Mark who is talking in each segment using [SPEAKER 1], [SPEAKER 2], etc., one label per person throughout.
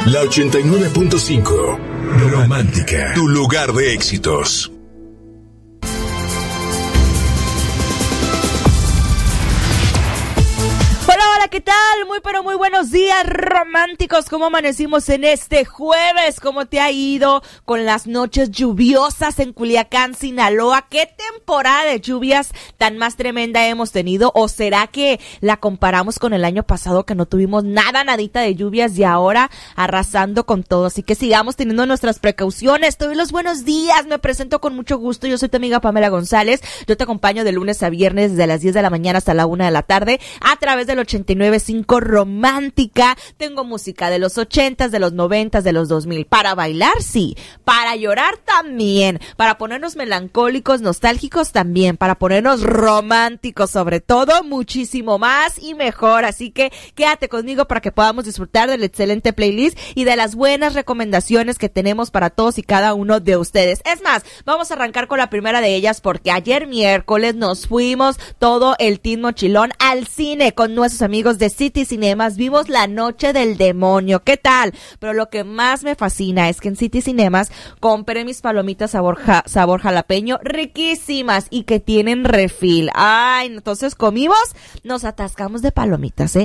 [SPEAKER 1] La 89.5. Romántica. Tu lugar de éxitos.
[SPEAKER 2] ¿Qué tal? Muy buenos días, románticos. ¿Cómo amanecimos en este jueves? ¿Cómo te ha ido con las noches lluviosas en Culiacán, Sinaloa? ¿Qué temporada de lluvias tan más tremenda hemos tenido? ¿O será que la comparamos con el año pasado, que no tuvimos nadita de lluvias y ahora arrasando con todo? Así que sigamos teniendo nuestras precauciones. Te doy los buenos días. Me presento con mucho gusto. Yo soy tu amiga Pamela González. Yo te acompaño de lunes a viernes desde las 10 de la mañana hasta la 1 de la tarde a través del 89.5 Romántica. Tengo música de los 80s, de los 90s, de los 2000. Para bailar, sí. Para llorar, también. Para ponernos melancólicos, nostálgicos, también. Para ponernos románticos, sobre todo, muchísimo más y mejor. Así que quédate conmigo para que podamos disfrutar del excelente playlist y de las buenas recomendaciones que tenemos para todos y cada uno de ustedes. Es más, vamos a arrancar con la primera de ellas, porque ayer miércoles nos fuimos todo el team mochilón al cine con nuestros amigos de City Cinemas. Vimos La Noche del Demonio. ¿Qué tal? Pero lo que más me fascina es que en City Cinemas compré mis palomitas sabor jalapeño, riquísimas, y que tienen refill. Ay, entonces comimos, nos atascamos de palomitas,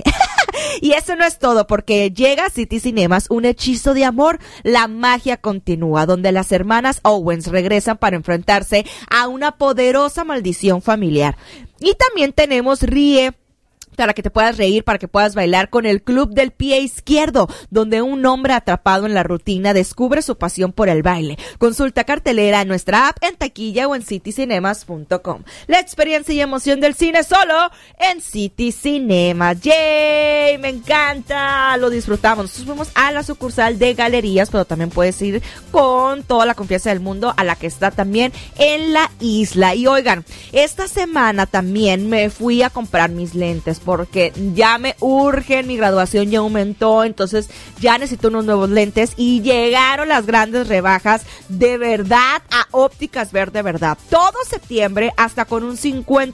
[SPEAKER 2] Y eso no es todo, porque llega a City Cinemas Un Hechizo de Amor. La magia continúa, donde las hermanas Owens regresan para enfrentarse a una poderosa maldición familiar. Y también tenemos Ríe, para que te puedas reír, para que puedas bailar, con el Club del Pie Izquierdo, donde un hombre atrapado en la rutina descubre su pasión por el baile. Consulta cartelera en nuestra app, en taquilla o en citycinemas.com. La experiencia y emoción del cine solo en City Cinemas. ¡Yay! ¡Me encanta! Lo disfrutamos. Nosotros fuimos a la sucursal de Galerías, pero también puedes ir con toda la confianza del mundo a la que está también en la isla. Y oigan, esta semana también me fui a comprar mis lentes, porque ya me urgen, mi graduación ya aumentó, entonces ya necesito unos nuevos lentes, y llegaron las grandes rebajas de verdad a Ópticas Verde Verdad. Todo septiembre hasta con un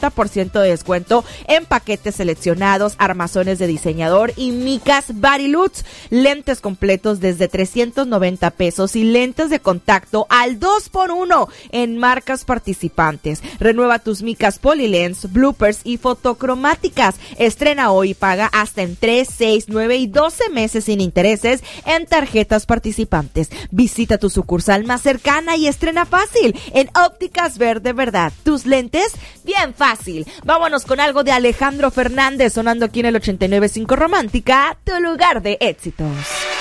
[SPEAKER 2] 50% de descuento en paquetes seleccionados, armazones de diseñador y micas Varilux. Lentes completos desde 390 pesos y lentes de contacto al 2x1 en marcas participantes. Renueva tus micas Polylens, bloopers y fotocromáticas. Estrena hoy y paga hasta en 3, 6, 9 y 12 meses sin intereses en tarjetas participantes. Visita tu sucursal más cercana y estrena fácil en Ópticas Verde Verdad. Tus lentes, bien fácil. Vámonos con algo de Alejandro Fernández, sonando aquí en el 89.5 Romántica, tu lugar de éxitos.